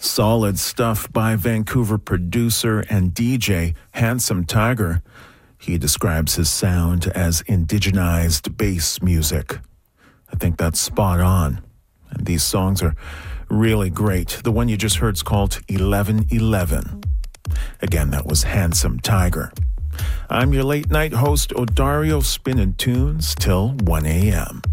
Solid stuff by Vancouver producer and DJ Handsome Tiger. He describes his sound as indigenized bass music. I think that's spot on. And these songs are really great. The one you just heard is called 1111. Again, that was Handsome Tiger. I'm your late night host, Odario, spinning tunes till 1 a.m.